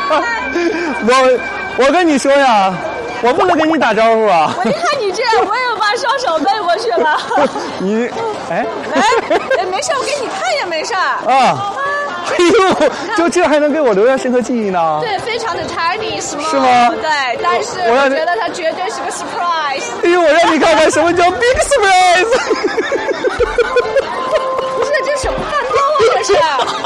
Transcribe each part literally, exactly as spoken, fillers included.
我我跟你说呀，我不能跟你打招呼啊。 我一看你这样，我也把双手背过去了。 你哎哎，没事，我给你看也没事。 啊。哎呦，就这还能给我留下深刻记忆呢？ 对，非常的 tiny small， 是吗？ 对，但是我觉得它绝对是个 surprise。 哎呦，我让你看看什么叫 big surprise。 不是，这什么蛋糕啊？这是？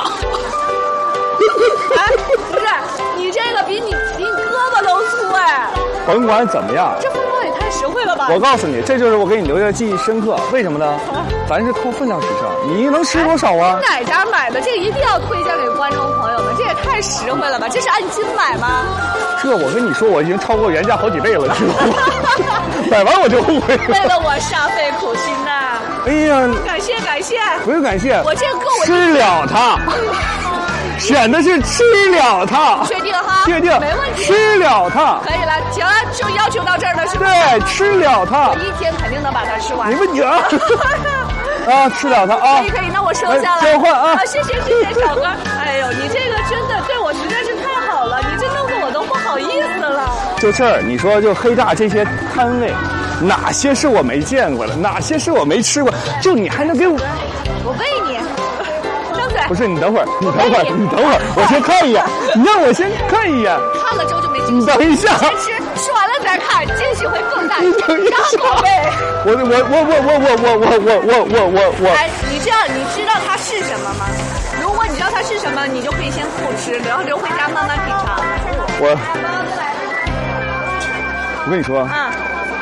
哎，不是，你这个比你比你胳膊都粗哎。 甭管怎么样， 这分量也太实惠了吧！ 我告诉你，这就是我给你留下记忆深刻。为什么呢？咱是靠分量取胜，你能吃多少啊？ 哪家买的？这个一定要推荐给观众朋友们，这也太实惠了吧！这是按斤买吗？ 这我跟你说，我已经超过原价好几倍了，知道吗？买完我就后悔了。 为了我煞费苦心呐！ 哎呀， 感谢感谢， 不用感谢， 我这个够我吃了它。选的是吃了它， 确定哈？ 确定， 没问题。 吃了它， 可以了，行了，就要求到这儿了，是吧？ 对，吃了它。 我一天肯定能把它吃完。 没问题啊！啊，吃了它啊！ 可以可以，那我收下了。 交换啊！ 啊，谢谢谢谢小哥。哎呦，你这个真的对我实在是太好了，你这弄得我都不好意思了。 就这儿，你说就黑大这些摊位，哪些是我没见过的，哪些是我没吃过？就你还能给我？ 我喂你。 不是你等会儿，你等会儿，你等会儿，我先看一眼，你让我先看一眼。 看了之后就没惊喜。 你等一下， 先吃，吃完了再看，惊喜会更大。 你等一下， 宝贝。 我我我我我我我我我我我我。 哎，你这样你知道它是什么吗？如果你知道它是什么，你就可以先不吃，然后留回家慢慢品尝。 我我跟你说啊，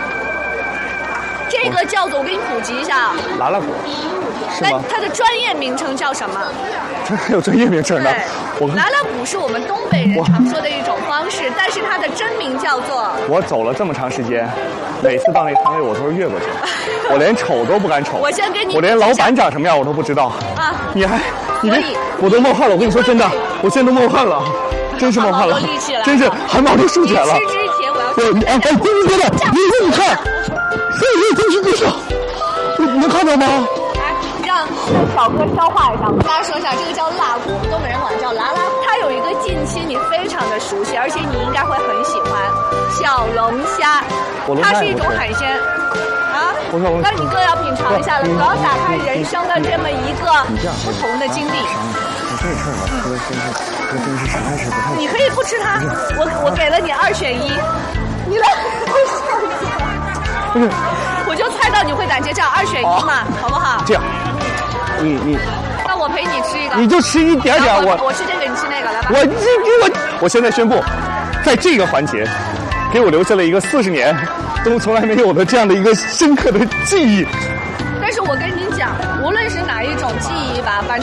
这个叫做我给你普及一下， 拉拉果。 那它的专业名称叫什么？ 这还有专业名称呢。 我拉拉鼓是我们东北人常说的一种方式，但是它的真名叫做…… 我走了这么长时间，每次到那摊位我都是越过去，我连瞅都不敢瞅。 我先给你， 我连老板长什么样我都不知道啊！你还，你这，我都冒汗了。我跟你说真的，我现在都冒汗了，真是冒汗了，真是汗毛都竖起来了。 吃之前我要。 对，哎哎，对对对的，你这你看，哎呀，真是不少，你能看到吗？ 让小哥消化一下，我跟大家说一下，这个叫辣骨，我们东北人管它叫拉拉。它有一个近期你非常的熟悉，而且你应该会很喜欢小龙虾，它是一种海鲜啊。那你更要品尝一下了，主要打开人生的这么一个不同的经历。 这事儿吧，哥真是哥真是实在是不太。 你可以不吃它，我我给了你二选一，你来。 不是， 我就猜到你会胆怯，这样二选一嘛，好不好？ 这样。你你， 那我陪你吃一个， 你就吃一点点。 我我吃这个，你吃那个，来吧。 我这我我现在宣布，在这个环节，给我留下了一个四十年都从来没有的这样的一个深刻的记忆。 但是我跟你讲，无论是哪一种记忆吧，反正。